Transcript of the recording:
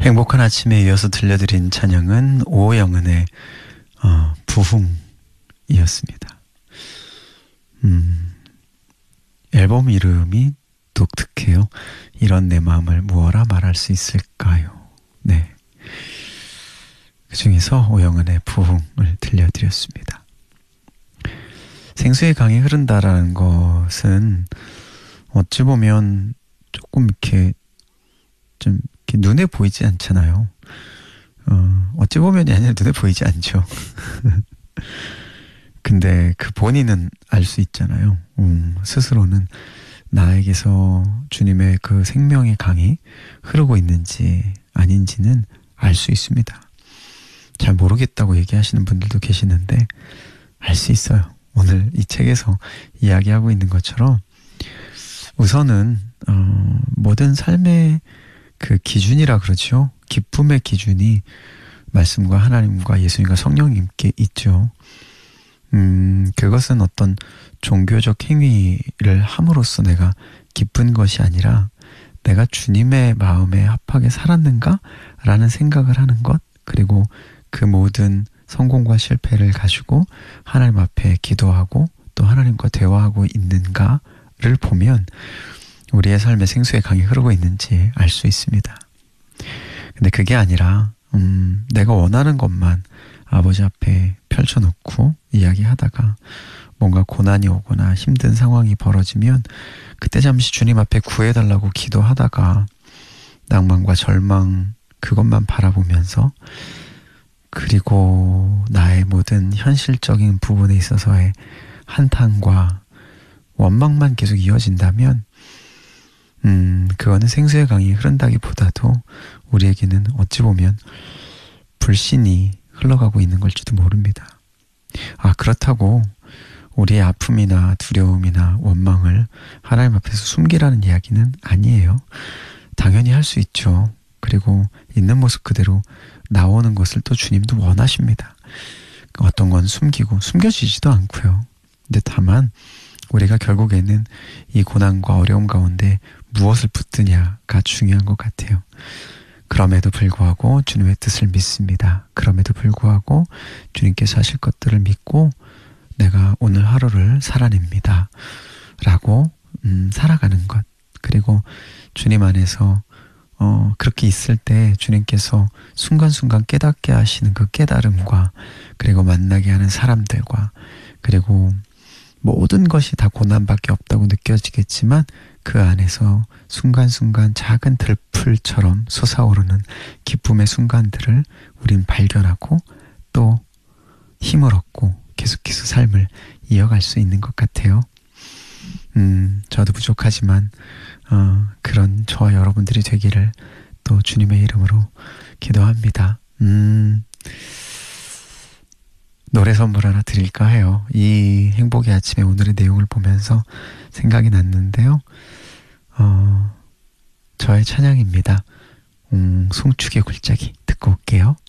행복한 아침에 이어서 들려드린 찬양은 오영은의 부흥이었습니다. 앨범 이름이 독특해요. 이런 내 마음을 무어라 말할 수 있을까요? 네. 그 중에서 오영은의 부흥을 들려드렸습니다. 생수의 강이 흐른다라는 것은 어찌 보면 조금 이렇게 좀 이렇게 눈에 보이지 않잖아요. 어찌 보면이 아니라 눈에 보이지 않죠. 근데 그 본인은 알 수 있잖아요. 스스로는 나에게서 주님의 그 생명의 강이 흐르고 있는지 아닌지는 알 수 있습니다. 잘 모르겠다고 얘기하시는 분들도 계시는데 알 수 있어요. 오늘 이 책에서 이야기하고 있는 것처럼 우선은 모든 삶의 그 기준이라 그러죠. 기쁨의 기준이 말씀과 하나님과 예수님과 성령님께 있죠. 그것은 어떤 종교적 행위를 함으로써 내가 기쁜 것이 아니라 내가 주님의 마음에 합하게 살았는가? 라는 생각을 하는 것, 그리고 그 모든 성공과 실패를 가지고 하나님 앞에 기도하고 또 하나님과 대화하고 있는가를 보면 우리의 삶에 생수의 강이 흐르고 있는지 알 수 있습니다. 근데 그게 아니라 내가 원하는 것만 아버지 앞에 펼쳐놓고 이야기하다가 뭔가 고난이 오거나 힘든 상황이 벌어지면 그때 잠시 주님 앞에 구해달라고 기도하다가 낭만과 절망 그것만 바라보면서 그리고 나의 모든 현실적인 부분에 있어서의 한탄과 원망만 계속 이어진다면 그거는 생수의 강이 흐른다기보다도 우리에게는 어찌 보면 불신이 흘러가고 있는 걸지도 모릅니다. 그렇다고 우리의 아픔이나 두려움이나 원망을 하나님 앞에서 숨기라는 이야기는 아니에요. 당연히 할 수 있죠. 그리고 있는 모습 그대로 나오는 것을 또 주님도 원하십니다. 어떤 건 숨기고 숨겨지지도 않고요. 근데 다만 우리가 결국에는 이 고난과 어려움 가운데 무엇을 붙드냐가 중요한 것 같아요. 그럼에도 불구하고 주님의 뜻을 믿습니다. 그럼에도 불구하고 주님께서 하실 것들을 믿고 내가 오늘 하루를 살아냅니다. 라고 살아가는 것. 그리고 주님 안에서 그렇게 있을 때 주님께서 순간순간 깨닫게 하시는 그 깨달음과 그리고 만나게 하는 사람들과 그리고 모든 것이 다 고난밖에 없다고 느껴지겠지만 그 안에서 순간순간 작은 들풀처럼 솟아오르는 기쁨의 순간들을 우린 발견하고 또 힘을 얻고 계속해서 삶을 이어갈 수 있는 것 같아요. 저도 부족하지만 그런 저와 여러분들이 되기를 또 주님의 이름으로 기도합니다. 노래 선물 하나 드릴까 해요. 이 행복의 아침에 오늘의 내용을 보면서 생각이 났는데요. 저의 찬양입니다. 송축의 골짜기 듣고 올게요.